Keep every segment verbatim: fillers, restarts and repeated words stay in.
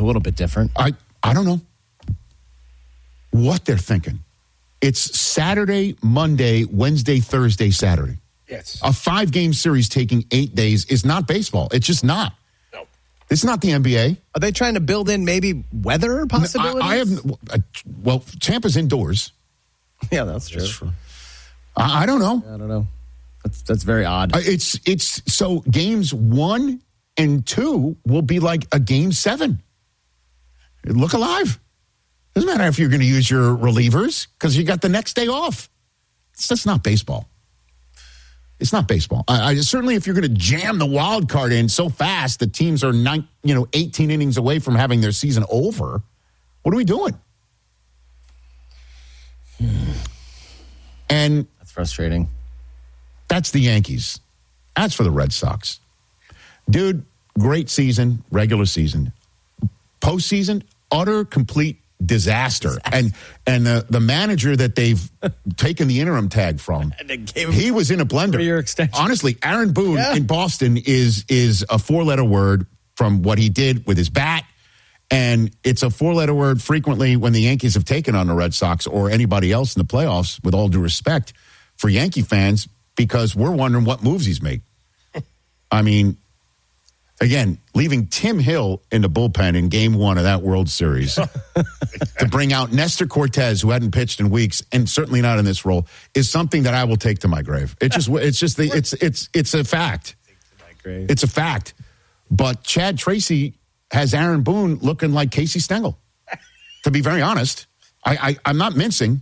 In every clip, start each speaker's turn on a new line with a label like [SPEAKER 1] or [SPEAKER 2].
[SPEAKER 1] a little bit different.
[SPEAKER 2] I, I don't know what they're thinking. It's Saturday, Monday, Wednesday, Thursday, Saturday.
[SPEAKER 3] Yes.
[SPEAKER 2] A five-game series taking eight days is not baseball. It's just not.
[SPEAKER 3] No.
[SPEAKER 2] It's not the N B A.
[SPEAKER 1] Are they trying to build in maybe weather possibilities?
[SPEAKER 2] I, I have. Well, Tampa's indoors.
[SPEAKER 1] Yeah, that's true.
[SPEAKER 3] That's true.
[SPEAKER 2] I, I don't know.
[SPEAKER 1] I don't know. That's that's very odd.
[SPEAKER 2] Uh, It's it's so games one and two will be like a game seven. Look alive. Doesn't matter if you're going to use your relievers because you got the next day off. It's just not baseball. It's not baseball. I, I certainly, if you're going to jam the wild card in so fast, the teams are nine, you know, eighteen innings away from having their season over. What are we doing? And
[SPEAKER 1] That's frustrating.
[SPEAKER 2] that's the Yankees. As for the Red Sox, dude, great season, regular season, postseason, utter complete disaster. disaster. And and the, the manager that they've taken the interim tag from, he was in a blender.
[SPEAKER 1] Three-year extension.
[SPEAKER 2] Honestly, Aaron Boone
[SPEAKER 1] Yeah.
[SPEAKER 2] in Boston is is a four-letter word from what he did with his bat. And it's a four-letter word frequently when the Yankees have taken on the Red Sox or anybody else in the playoffs, with all due respect for Yankee fans, because we're wondering what moves he's made. I mean, again, leaving Tim Hill in the bullpen in game one of that World Series to bring out Nestor Cortez, who hadn't pitched in weeks, and certainly not in this role, is something that I will take to my grave. It just, it's just, the, it's, it's, it's a fact. It's a fact. But Chad Tracy has Aaron Boone looking like Casey Stengel. To be very honest, I, I, I'm not mincing.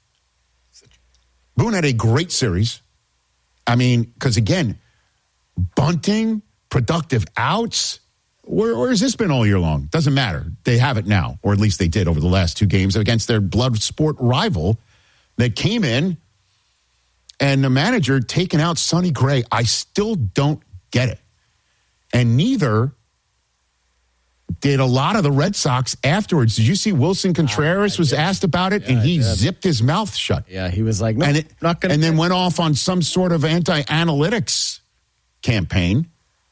[SPEAKER 2] Boone had a great series. I mean, because again, bunting, productive outs. Where, where has this been all year long? Doesn't matter. They have it now, or at least they did over the last two games against their blood sport rival that came in, and the manager taking out Sonny Gray. I still don't get it. And neither did a lot of the Red Sox afterwards. Did you see Wilson Contreras was asked about it,
[SPEAKER 1] Yeah,
[SPEAKER 2] and he
[SPEAKER 1] I did.
[SPEAKER 2] zipped his mouth shut?
[SPEAKER 1] Yeah, he was like, no,
[SPEAKER 2] and it,
[SPEAKER 1] not going to.
[SPEAKER 2] and then went off on some sort of anti-analytics campaign.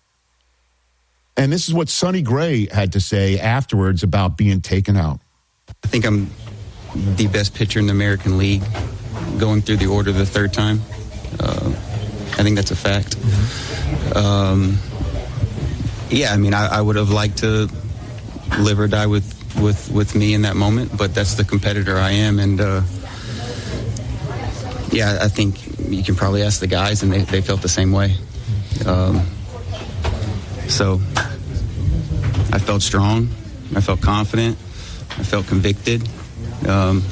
[SPEAKER 2] And this is what Sonny Gray had to say afterwards about being taken out.
[SPEAKER 4] I think I'm the best pitcher in the American League going through the order the third time. Uh, I think that's a fact. Um, yeah, I mean, I, I would have liked to live or die with, with, with me in that moment, but that's the competitor I am. And, uh, yeah, I think you can probably ask the guys, and they, they felt the same way. Um, so I felt strong. I felt confident. I felt convicted. Um,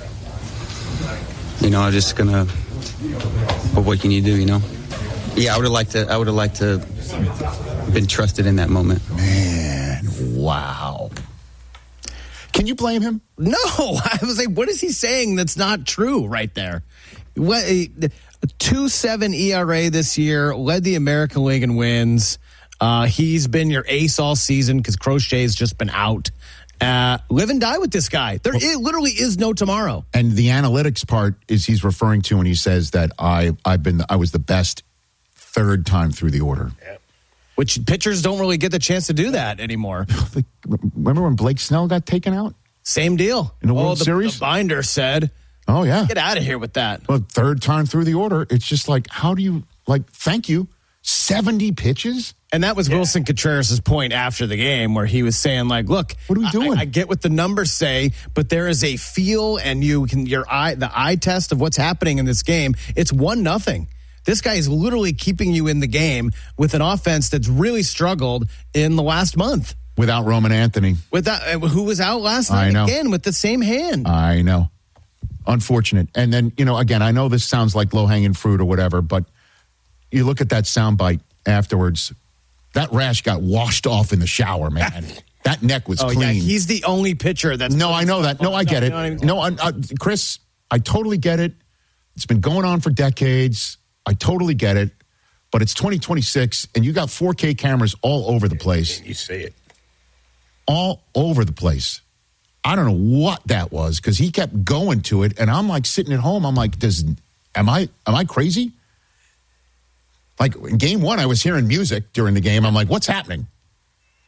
[SPEAKER 4] you know, I'm just gonna. But what can you do? You know. Yeah, I would have liked to. I would have liked to been trusted in that moment.
[SPEAKER 2] Man, wow. Can you blame him?
[SPEAKER 1] No, I was like, what is he saying that's not true right there? What, two seven E R A this year, led the American League in wins. Uh, he's been your ace all season because Crochet's just been out. Uh, live and die with this guy. There well, literally is no tomorrow.
[SPEAKER 2] And the analytics part is he's referring to when he says that I I've been I was the best third time through the order.
[SPEAKER 3] Yep.
[SPEAKER 1] Which pitchers don't really get the chance to do that anymore.
[SPEAKER 2] Remember when Blake Snell got taken out?
[SPEAKER 1] Same deal.
[SPEAKER 2] In the World
[SPEAKER 1] oh, the,
[SPEAKER 2] Series?
[SPEAKER 1] The binder said,
[SPEAKER 2] oh, yeah.
[SPEAKER 1] Get out of here with that.
[SPEAKER 2] Well, third time through the order. It's just like, how do you, like, thank you. seventy pitches?
[SPEAKER 1] And that was yeah. Wilson Contreras' point after the game where he was saying, like, look,
[SPEAKER 2] what are we doing?
[SPEAKER 1] I, I get what the numbers say, but there is a feel and you can, your eye, the eye test of what's happening in this game. It's one nothing. This guy is literally keeping you in the game with an offense that's really struggled in the last month.
[SPEAKER 2] Without Roman Anthony.
[SPEAKER 1] With that, who was out last night again with the same hand.
[SPEAKER 2] I know. Unfortunate. And then, you know, again, I know this sounds like low-hanging fruit or whatever, but you look at that soundbite afterwards, that rash got washed off in the shower, man. That neck was
[SPEAKER 1] oh,
[SPEAKER 2] clean.
[SPEAKER 1] Yeah, he's the only pitcher that's...
[SPEAKER 2] No, I know that. No, I get it. No, I, I, Chris, I totally get it. It's been going on for decades. I totally get it. But it's twenty twenty-six, and you got four K cameras all over the place.
[SPEAKER 3] You see it.
[SPEAKER 2] All over the place. I don't know what that was, because he kept going to it, and I'm like sitting at home. I'm like, does am I am I crazy? Like in game one, I was hearing music during the game. I'm like, what's happening?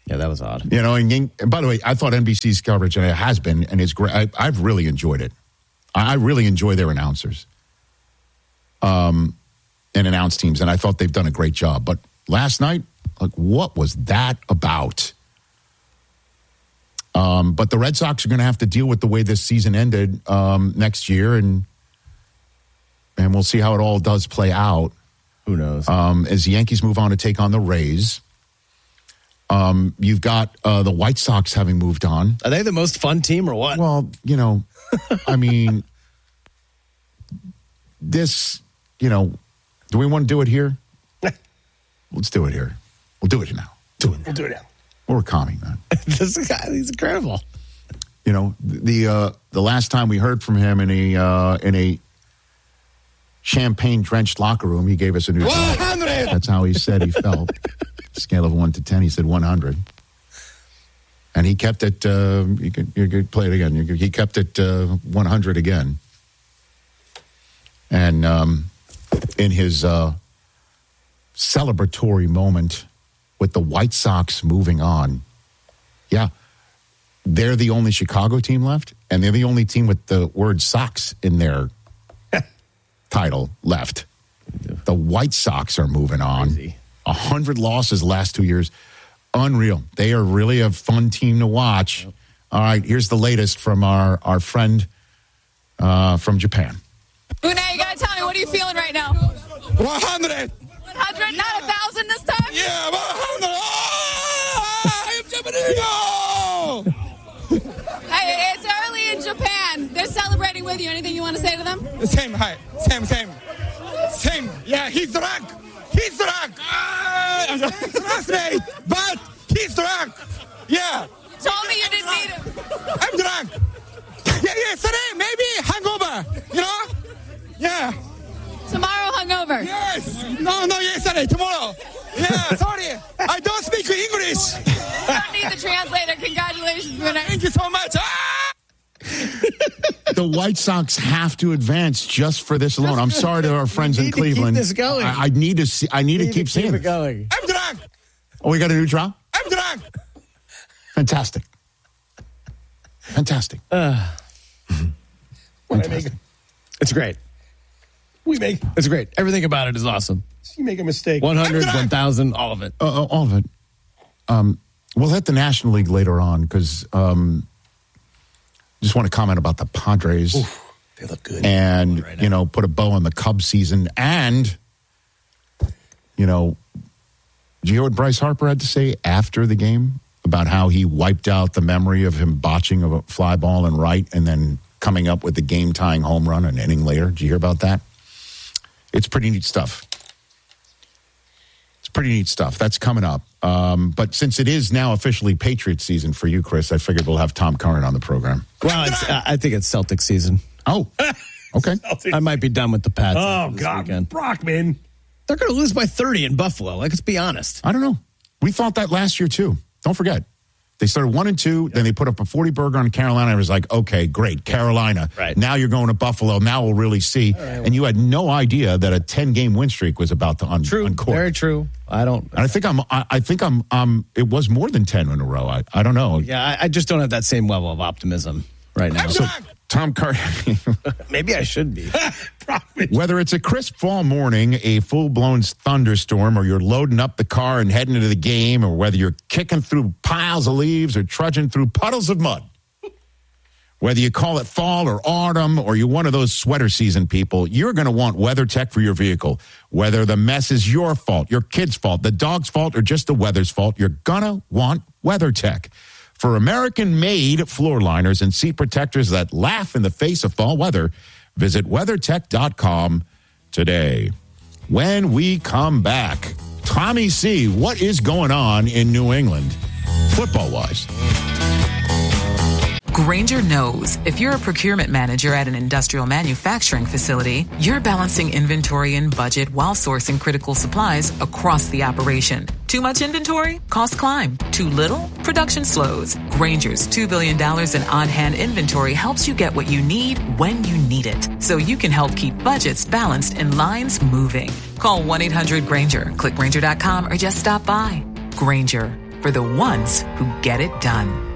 [SPEAKER 1] Yeah, that was odd.
[SPEAKER 2] You know, and, and by the way, I thought N B C's coverage, and it has been, and it's great. I, I've really enjoyed it. I really enjoy their announcers um, and announce teams, and I thought they've done a great job. But last night, like, what was that about? Um, but the Red Sox are going to have to deal with the way this season ended um, next year, and and we'll see how it all does play out.
[SPEAKER 1] Who knows?
[SPEAKER 2] Um, as the Yankees move on to take on the Rays. Um, you've got uh, the White Sox having moved on.
[SPEAKER 1] Are they the most fun team or what?
[SPEAKER 2] Well, you know, I mean, this, you know, do we want to do it here? Let's do it here. We'll do it now.
[SPEAKER 1] Do it. We'll do it now.
[SPEAKER 2] We're calming, man.
[SPEAKER 1] This guy, he's incredible.
[SPEAKER 2] You know, the uh, the last time we heard from him in a uh, in a champagne-drenched locker room, he gave us a new
[SPEAKER 1] one hundred.
[SPEAKER 2] That's how he said he felt. Scale of one to ten, he said one hundred. And he kept it, uh, you, could, you could play it again. You could, he kept it uh, one hundred again. And um, in his uh, celebratory moment with the White Sox moving on, yeah, they're the only Chicago team left, and they're the only team with the word Sox in their title left. The White Sox are moving on.
[SPEAKER 1] Crazy.
[SPEAKER 2] A hundred losses the last two years. Unreal. They are really a fun team to watch. Yep. All right, here's the latest from our, our friend uh, from Japan.
[SPEAKER 3] Une, you got to tell me, what are you feeling right now?
[SPEAKER 5] one hundred.
[SPEAKER 3] one hundred, not a thousand this time?
[SPEAKER 5] Yeah, one hundred. Oh, I am Japanese.
[SPEAKER 3] Hey, it's early in Japan. They're celebrating with you. Anything you want to say to them?
[SPEAKER 5] Same, hi. Same, same. Same. Yeah, he's drunk. He's drunk. Ah, I'm classmate, but he's drunk. Yeah.
[SPEAKER 3] You told me you didn't need him.
[SPEAKER 5] I'm drunk. Yeah, yesterday, maybe hangover. You know? Yeah.
[SPEAKER 3] Tomorrow hungover.
[SPEAKER 5] Yes. No, no, yesterday, tomorrow. Yeah, sorry. I don't speak English.
[SPEAKER 3] You don't need the translator. Congratulations, Une.
[SPEAKER 5] Thank you so much. Ah!
[SPEAKER 2] The White Sox have to advance just for this alone. I'm sorry to our friends in Cleveland.
[SPEAKER 1] To keep this going.
[SPEAKER 2] I, I need to see. I need,
[SPEAKER 1] need
[SPEAKER 2] to keep
[SPEAKER 1] to
[SPEAKER 2] seeing
[SPEAKER 1] keep
[SPEAKER 2] it
[SPEAKER 1] it going.
[SPEAKER 5] I'm drunk.
[SPEAKER 2] Oh, we got a new drop.
[SPEAKER 5] I'm drunk.
[SPEAKER 2] Fantastic. Fantastic.
[SPEAKER 1] Uh,
[SPEAKER 2] Fantastic.
[SPEAKER 1] It's great.
[SPEAKER 6] We make
[SPEAKER 1] It's great. Everything about it is awesome.
[SPEAKER 6] you make a mistake.
[SPEAKER 1] one hundred, one thousand, all of it.
[SPEAKER 2] Uh, all of it. Um, we'll hit the National League later on because um, just want to comment about the Padres.
[SPEAKER 6] Oof, they look good.
[SPEAKER 2] And,
[SPEAKER 1] right
[SPEAKER 2] you know, put a bow on the Cubs season. And, you know, did you hear what Bryce Harper had to say after the game about how he wiped out the memory of him botching a fly ball in right and then coming up with the game-tying home run an inning later? Did you hear about that? It's pretty neat stuff. It's pretty neat stuff. That's coming up. Um, but since it is now officially Patriots season for you, Chris, I figured we'll have Tom Curran on the program.
[SPEAKER 1] Well, it's, uh, I think it's Celtic season.
[SPEAKER 2] Oh, okay.
[SPEAKER 1] I might be done with the Pats.
[SPEAKER 6] Oh,
[SPEAKER 1] after this
[SPEAKER 6] God.
[SPEAKER 1] weekend.
[SPEAKER 6] Brockman.
[SPEAKER 1] They're going to lose by thirty in Buffalo. Like, let's be honest.
[SPEAKER 2] I don't know. We thought that last year, too. Don't forget. They started one and two, then they put up a forty burger on Carolina. I was like, okay, great, Carolina.
[SPEAKER 1] Right.
[SPEAKER 2] Now you're going to Buffalo. Now we'll really see.
[SPEAKER 1] Right, well.
[SPEAKER 2] And you had no idea that a ten-game win streak was about to un-
[SPEAKER 1] True.
[SPEAKER 2] uncork.
[SPEAKER 1] Very true. I don't.
[SPEAKER 2] And I think I'm. I, I think I'm. Um. It was more than ten in a row. I. I don't know.
[SPEAKER 1] Yeah, I, I just don't have that same level of optimism right now.
[SPEAKER 5] I'm
[SPEAKER 2] So,
[SPEAKER 5] drunk.
[SPEAKER 2] Tom Curran.
[SPEAKER 1] Maybe I should be.
[SPEAKER 6] Brockman.
[SPEAKER 2] Whether it's a crisp fall morning, a full-blown thunderstorm, or you're loading up the car and heading into the game, or whether you're kicking through piles of leaves or trudging through puddles of mud, whether you call it fall or autumn, or you're one of those sweater season people, you're going to want WeatherTech for your vehicle. Whether the mess is your fault, your kid's fault, the dog's fault, or just the weather's fault, you're going to want WeatherTech. For American-made floor liners and seat protectors that laugh in the face of fall weather, visit WeatherTech dot com today. When we come back, Tommy C., what is going on in New England, football-wise?
[SPEAKER 7] Grainger knows if you're a procurement manager at an industrial manufacturing facility, you're balancing inventory and budget while sourcing critical supplies across the operation. Too much inventory? Costs climb. Too little? Production slows. Grainger's two billion dollars in on-hand inventory helps you get what you need when you need it, so you can help keep budgets balanced and lines moving. Call one eight hundred Grainger, click Grainger dot com, or just stop by. Grainger, for the ones who get it done.